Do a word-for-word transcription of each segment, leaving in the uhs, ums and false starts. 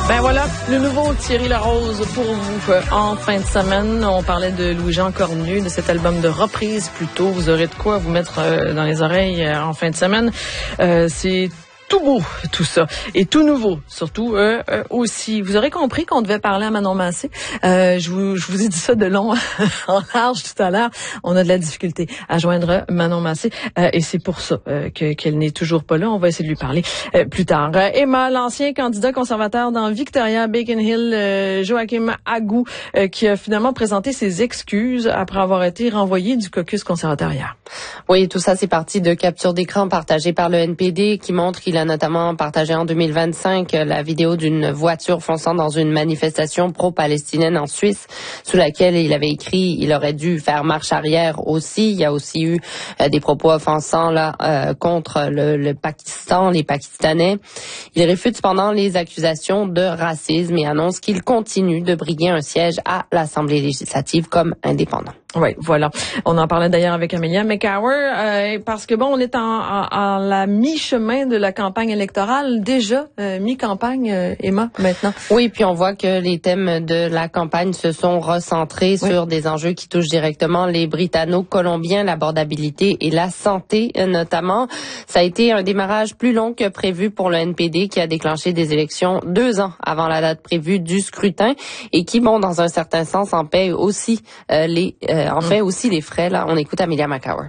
Ben voilà, le nouveau Thierry Larose pour vous euh, en fin de semaine. On parlait de Louis-Jean Cornu, de cet album de reprise plus tôt. Vous aurez de quoi vous mettre euh, dans les oreilles euh, en fin de semaine. Euh, c'est tout beau, tout ça. Et tout nouveau, surtout euh, euh, aussi. Vous aurez compris qu'on devait parler à Manon Massé. Euh, je, vous, je vous ai dit ça de long en large tout à l'heure. On a de la difficulté à joindre Manon Massé. Euh, et c'est pour ça euh, que, qu'elle n'est toujours pas là. On va essayer de lui parler euh, plus tard. Euh, Emma, l'ancien candidat conservateur dans Victoria, Bacon Hill, euh, Joachim Agou, euh, qui a finalement présenté ses excuses après avoir été renvoyé du caucus conservateur hier. Oui, tout ça, c'est parti de captures d'écran partagées par le N P D qui montrent qu'il a notamment partagé en deux mille vingt-cinq la vidéo d'une voiture fonçant dans une manifestation pro-palestinienne en Suisse, sous laquelle il avait écrit il aurait dû faire marche arrière aussi. Il y a aussi eu euh, des propos offensants là euh, contre le, le Pakistan, les Pakistanais. Il réfute cependant les accusations de racisme et annonce qu'il continue de briguer un siège à l'Assemblée législative comme indépendant. Oui, voilà. On en parlait d'ailleurs avec Amelia McCower, euh, parce que bon, on est en, en, en la mi-chemin de la campagne électorale, déjà euh, mi-campagne, euh, Emma, maintenant. Oui, puis on voit que les thèmes de la campagne se sont recentrés oui. sur des enjeux qui touchent directement les Britanno-Colombiens, l'abordabilité et la santé notamment. Ça a été un démarrage plus long que prévu pour le N P D qui a déclenché des élections deux ans avant la date prévue du scrutin et qui, bon, dans un certain sens, en paie aussi euh, les euh, en fait aussi les frais. Là, on écoute Amelia McCower.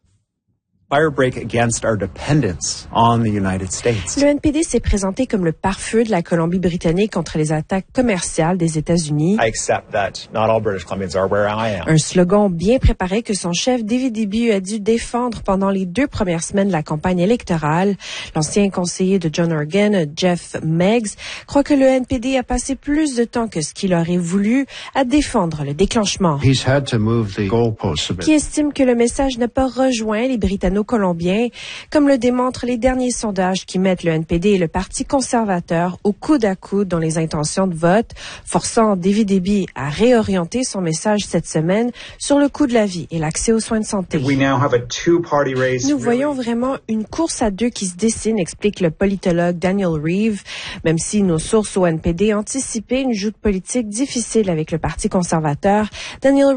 Firebreak against our dependence on the United States. Le N P D s'est présenté comme le pare-feu de la Colombie-Britannique contre les attaques commerciales des États-Unis. I accept that not all British Columbians are where I am. Un slogan bien préparé que son chef David Eby a dû défendre pendant les deux premières semaines de la campagne électorale. L'ancien conseiller de John Horgan, Jeff Meggs, croit que le N P D a passé plus de temps que ce qu'il aurait voulu à défendre le déclenchement. He's had to move the goalposts a bit. Qui estime que le message n'a pas rejoint les Britanno colombiens, comme le démontrent les derniers sondages qui mettent le N P D et le Parti conservateur au coude à coude dans les intentions de vote, forçant David Eby à réorienter son message cette semaine sur le coût de la vie et l'accès aux soins de santé. Nous voyons vraiment une course à deux qui se dessine, explique le politologue Daniel Reeve, même si nos sources au N P D anticipaient une joute politique difficile avec le Parti conservateur. Daniel